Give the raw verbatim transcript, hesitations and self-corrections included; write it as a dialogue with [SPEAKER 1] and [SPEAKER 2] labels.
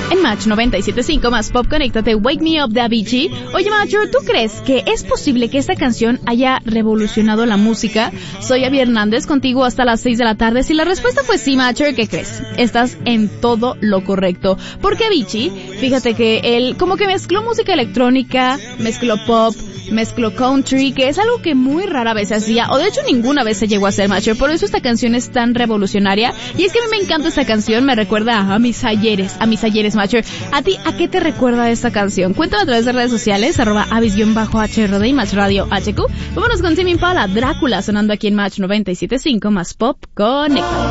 [SPEAKER 1] En Match noventa y siete punto cinco más Pop, conéctate Wake Me Up de Avicii. Oye, Macho, ¿tú crees que es posible que esta canción haya revolucionado la música? Soy Abby Hernández, contigo hasta las seis de la tarde. Si la respuesta fue sí, Macho, ¿qué crees? Estás en todo lo correcto. Porque Avicii, fíjate que él como que mezcló música electrónica, mezcló pop, mezcló country, que es algo que muy rara vez se hacía, o de hecho ninguna vez se llegó a hacer, Macho. Por eso esta canción es tan revolucionaria. Y es que a mí me encanta esta canción, me recuerda a mis ayeres, a mis ayeres, Macho. ¿A ti a qué te recuerda esta canción? Cuéntame a través de redes sociales, arroba avis-h r d y Match Radio H Q. Vámonos con Tame Impala, Drácula, sonando aquí en Match noventa y siete punto cinco más Pop Connect.